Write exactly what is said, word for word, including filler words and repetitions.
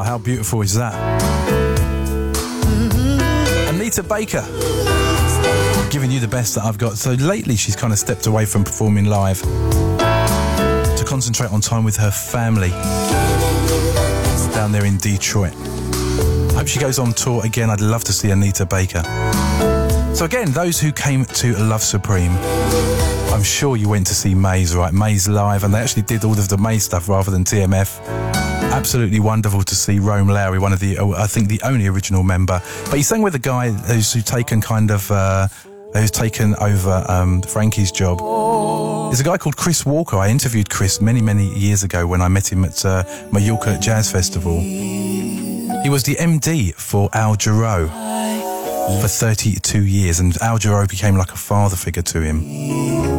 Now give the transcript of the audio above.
how beautiful is that? Anita Baker, giving you the best that I've got. So lately she's kind of stepped away from performing live to concentrate on time with her family down there in Detroit. Hope she goes on tour again. I'd love to see Anita Baker. So again, those who came to Love Supreme, I'm sure you went to see Maze, right? Maze live, and they actually did all of the Maze stuff rather than T M F. Absolutely wonderful to see Rome Lowry, one of the, I think, the only original member. But he sang with a guy who's, who's taken kind of, uh, who's taken over um, Frankie's job. There's a guy called Chris Walker. I interviewed Chris many, many years ago when I met him at uh, Mallorca Jazz Festival. He was the M D for Al Jarreau for thirty-two years, and Al Jarreau became like a father figure to him.